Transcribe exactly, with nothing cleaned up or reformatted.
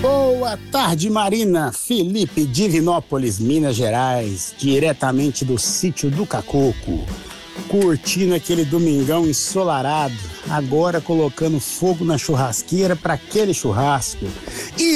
Boa tarde, Marina. Felipe, Divinópolis, Minas Gerais, diretamente do sítio do Cacoco. Curtindo aquele domingão ensolarado, agora colocando fogo na churrasqueira para aquele churrasco. E